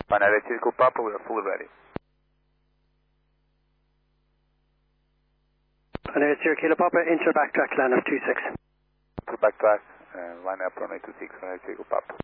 Binary Circle Papa, we are fully ready. Binary Circle Papa, enter backtrack, land of 26. To backtrack, line up runway 26, Binary Circle Papa.